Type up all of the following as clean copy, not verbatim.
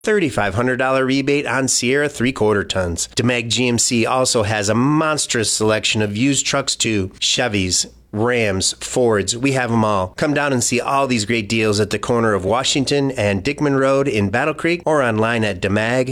$3,500 rebate on Sierra 3/4 tons. DeMag GMC also has a monstrous selection of used trucks too. Chevys, Rams, Fords, we have them all. Come down and see all these great deals at the corner of Washington and Dickman Road in Battle Creek or online at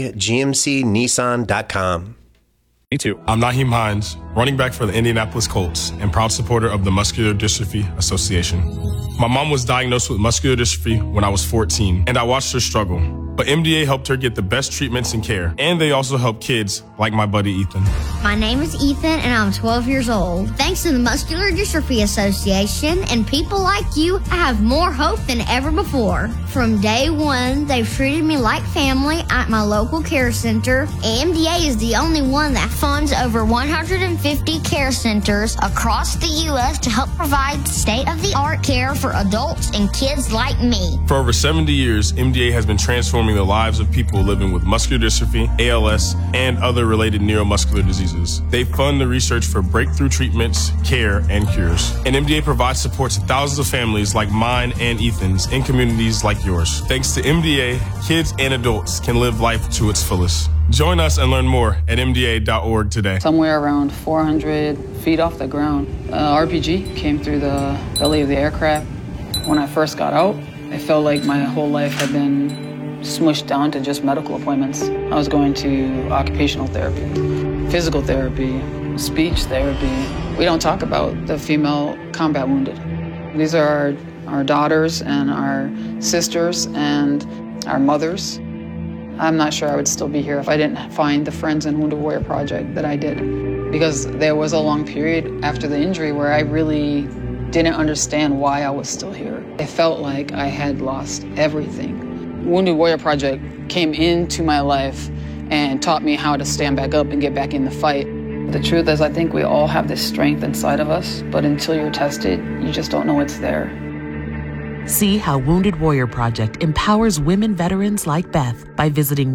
DeMagGMCNissan.com. Me too. I'm Naheem Hines, running back for the Indianapolis Colts and proud supporter of the Muscular Dystrophy Association. My mom was diagnosed with muscular dystrophy when I was 14, and I watched her struggle. But MDA helped her get the best treatments and care, and they also help kids like my buddy Ethan. My name is Ethan, and I'm 12 years old. Thanks to the Muscular Dystrophy Association and people like you, I have more hope than ever before. From day one, they've treated me like family at my local care center. MDA is the only one that funds over 150 care centers across the U.S. to help provide state-of-the-art care for adults and kids like me. For over 70 years, MDA has been transforming the lives of people living with muscular dystrophy, ALS, and other related neuromuscular diseases. They fund the research for breakthrough treatments, care, and cures. And MDA provides support to thousands of families like mine and Ethan's in communities like yours. Thanks to MDA, kids and adults can live life to its fullest. Join us and learn more at MDA.org today. Somewhere around 400 feet off the ground, RPG came through the belly of the aircraft. When I first got out, I felt like my whole life had been smushed down to just medical appointments. I was going to occupational therapy, physical therapy, speech therapy. We don't talk about the female combat wounded. These are our daughters and our sisters and our mothers. I'm not sure I would still be here if I didn't find the Friends and Wounded Warrior Project that I did. Because there was a long period after the injury where I really didn't understand why I was still here. I felt like I had lost everything. Wounded Warrior Project came into my life and taught me how to stand back up and get back in the fight. The truth is, I think we all have this strength inside of us, but until you're tested, you just don't know it's there. See how Wounded Warrior Project empowers women veterans like Beth by visiting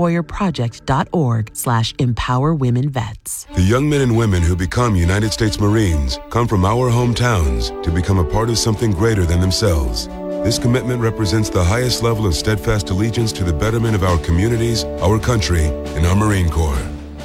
woundedwarriorproject.org/empowerwomenvets. The young men and women who become United States Marines come from our hometowns to become a part of something greater than themselves. This commitment represents the highest level of steadfast allegiance to the betterment of our communities, our country, and our Marine Corps.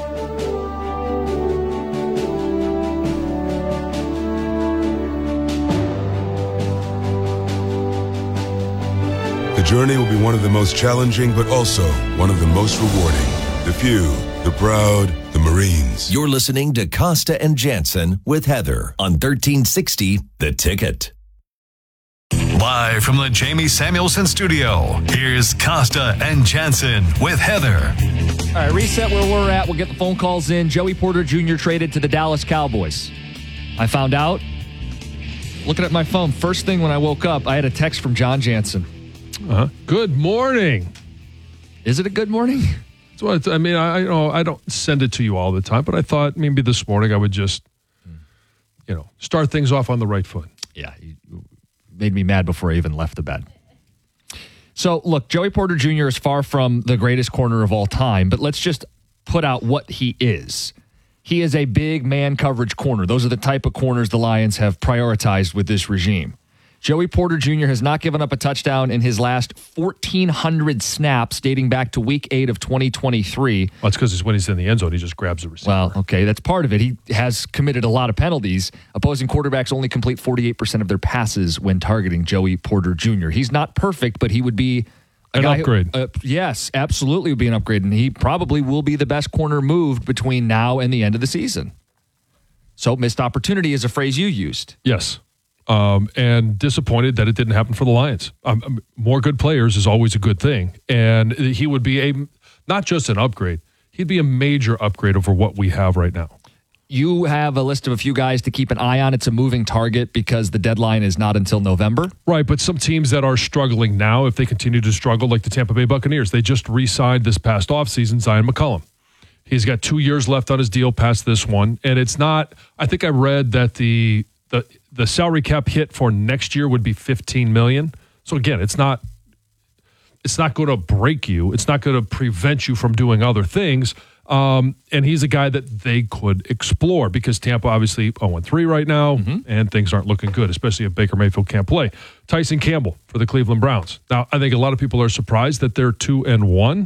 The journey will be one of the most challenging, but also one of the most rewarding. The few, the proud, the Marines. You're listening to Costa and Jansen with Heather on 1360 The Ticket. Live from the Jamie Samuelson studio, here's Costa and Jansen with Heather. All right, reset where we're at. We'll get the phone calls in. Joey Porter Jr. traded to the Dallas Cowboys. I found out, looking at my phone, first thing when I woke up, I had a text from John Jansen. Good morning. Is it a good morning? I don't send it to you all the time, but I thought maybe this morning I would just, start things off on the right foot. Yeah, you made me mad before I even left the bed. So, look, Joey Porter Jr. is far from the greatest corner of all time, but let's just put out what he is. He is a big man coverage corner. Those are the type of corners the Lions have prioritized with this regime. Joey Porter Jr. has not given up a touchdown in his last 1,400 snaps dating back to Week 8 of 2023. Well, it's because when he's in the end zone, he just grabs the receiver. Well, okay, that's part of it. He has committed a lot of penalties. Opposing quarterbacks only complete 48% of their passes when targeting Joey Porter Jr. He's not perfect, but he would be an upgrade. Yes, absolutely would be an upgrade, and he probably will be the best corner moved between now and the end of the season. So missed opportunity is a phrase you used. Yes. And disappointed that it didn't happen for the Lions. More good players is always a good thing. And he would be not just an upgrade, he'd be a major upgrade over what we have right now. You have a list of a few guys to keep an eye on. It's a moving target because the deadline is not until November. Right, but some teams that are struggling now, if they continue to struggle, like the Tampa Bay Buccaneers, they just re-signed this past offseason Zion McCollum. He's got 2 years left on his deal past this one. And it's not, I think I read that the salary cap hit for next year would be $15 million. So again, it's not going to break you. It's not going to prevent you from doing other things. And he's a guy that they could explore because Tampa obviously 0-3 right now, and things aren't looking good, especially if Baker Mayfield can't play. Tyson Campbell for the Cleveland Browns. Now, I think a lot of people are surprised that they're 2-1.